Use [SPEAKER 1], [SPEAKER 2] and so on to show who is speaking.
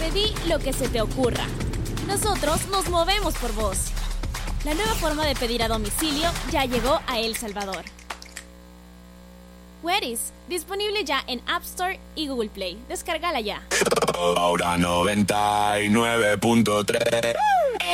[SPEAKER 1] Pedí lo que se te ocurra. Nosotros nos movemos por vos. La nueva forma de pedir a domicilio ya llegó a El Salvador. Where's, disponible ya en App Store y Google Play. Descárgala ya.
[SPEAKER 2] Ahora 99.3